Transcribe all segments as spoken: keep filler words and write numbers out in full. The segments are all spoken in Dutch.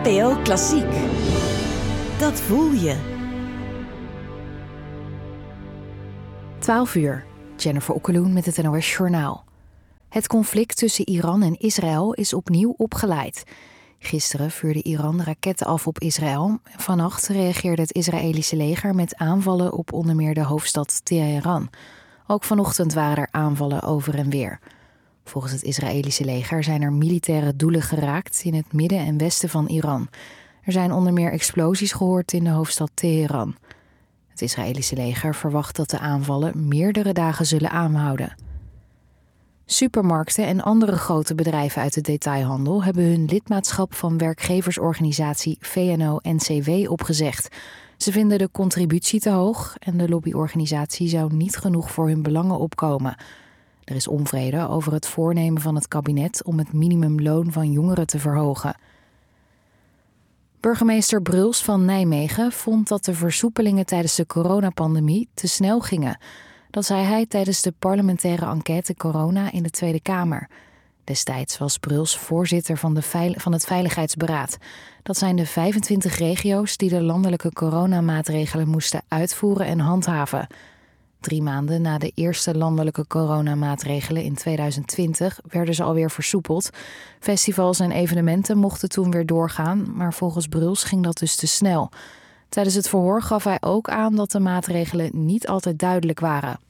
N P O Klassiek. Dat voel je. twaalf uur. Jennifer Okkeloen met het N O S Journaal. Het conflict tussen Iran en Israël is opnieuw opgeleid. Gisteren vuurde Iran raketten af op Israël. Vannacht reageerde het Israëlische leger met aanvallen op onder meer de hoofdstad Teheran. Ook vanochtend waren er aanvallen over en weer. Volgens het Israëlische leger zijn er militaire doelen geraakt in het midden en westen van Iran. Er zijn onder meer explosies gehoord in de hoofdstad Teheran. Het Israëlische leger verwacht dat de aanvallen meerdere dagen zullen aanhouden. Supermarkten en andere grote bedrijven uit de detailhandel hebben hun lidmaatschap van werkgeversorganisatie V N O N C W opgezegd. Ze vinden de contributie te hoog en de lobbyorganisatie zou niet genoeg voor hun belangen opkomen. Er is onvrede over het voornemen van het kabinet om het minimumloon van jongeren te verhogen. Burgemeester Bruls van Nijmegen vond dat de versoepelingen tijdens de coronapandemie te snel gingen. Dat zei hij tijdens de parlementaire enquête corona in de Tweede Kamer. Destijds was Bruls voorzitter van, de veil- van het Veiligheidsberaad. Dat zijn de vijfentwintig regio's die de landelijke coronamaatregelen moesten uitvoeren en handhaven. Drie maanden na de eerste landelijke coronamaatregelen in tweeduizend twintig werden ze alweer versoepeld. Festivals en evenementen mochten toen weer doorgaan, maar volgens Bruls ging dat dus te snel. Tijdens het verhoor gaf hij ook aan dat de maatregelen niet altijd duidelijk waren.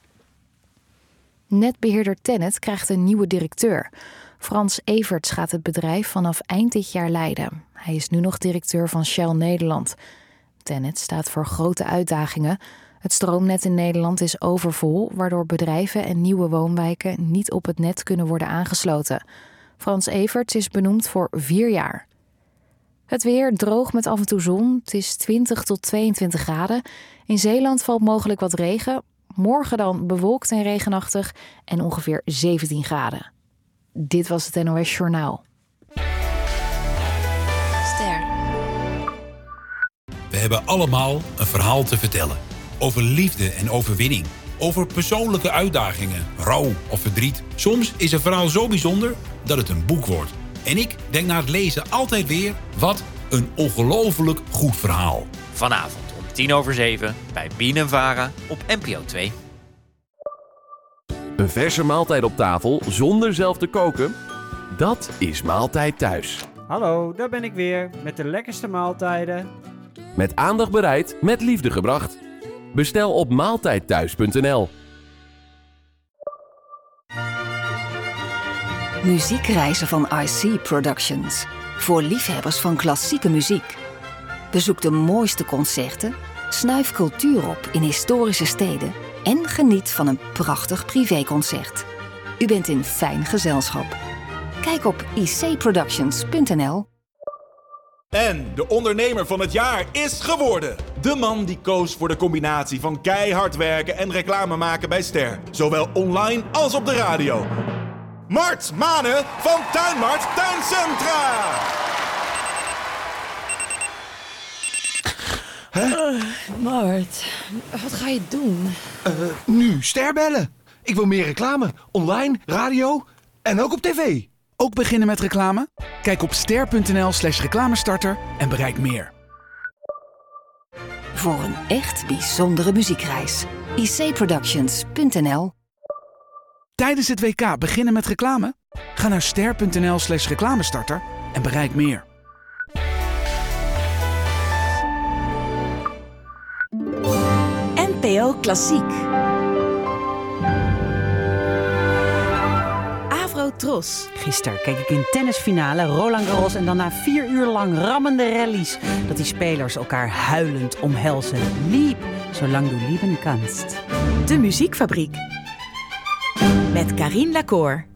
Netbeheerder Tennet krijgt een nieuwe directeur. Frans Everts gaat het bedrijf vanaf eind dit jaar leiden. Hij is nu nog directeur van Shell Nederland. Tennet staat voor grote uitdagingen. Het stroomnet in Nederland is overvol, waardoor bedrijven en nieuwe woonwijken niet op het net kunnen worden aangesloten. Frans Everts is benoemd voor vier jaar. Het weer droog met af en toe zon. Het is twintig tot tweeëntwintig graden. In Zeeland valt mogelijk wat regen. Morgen dan bewolkt en regenachtig en ongeveer zeventien graden. Dit was het N O S Journaal. Ster. We hebben allemaal een verhaal te vertellen. Over liefde en overwinning. Over persoonlijke uitdagingen, rouw of verdriet. Soms is een verhaal zo bijzonder dat het een boek wordt. En ik denk na het lezen altijd weer, wat een ongelooflijk goed verhaal. Vanavond om tien over zeven bij Bien en Vara op N P O twee. Een verse maaltijd op tafel zonder zelf te koken? Dat is Maaltijd Thuis. Hallo, daar ben ik weer met de lekkerste maaltijden. Met aandacht bereid, met liefde gebracht. Bestel op maaltijdthuis punt n l. Muziekreizen van I C Productions. Voor liefhebbers van klassieke muziek. Bezoek de mooiste concerten, snuif cultuur op in historische steden en geniet van een prachtig privéconcert. U bent in fijn gezelschap. Kijk op i c productions punt n l. En de ondernemer van het jaar is geworden. De man die koos voor de combinatie van keihard werken en reclame maken bij Ster. Zowel online als op de radio. Mart Mane van Tuinmart Tuincentra. Huh? Uh, Mart, wat ga je doen? Uh, nu Ster bellen. Ik wil meer reclame. Online, radio en ook op tv. Ook beginnen met reclame? Kijk op ster punt n l slash reclamestarter en bereik meer. Voor een echt bijzondere muziekreis. i c productions punt n l. Tijdens het W K beginnen met reclame? Ga naar ster punt n l slash reclamestarter en bereik meer. N P O Klassiek. Tros. Gisteren keek ik in tennisfinale Roland Garros en dan na vier uur lang rammende rallies dat die spelers elkaar huilend omhelzen. Lieb, zolang du lieben kannst. De Muziekfabriek. Met Carine Lacour.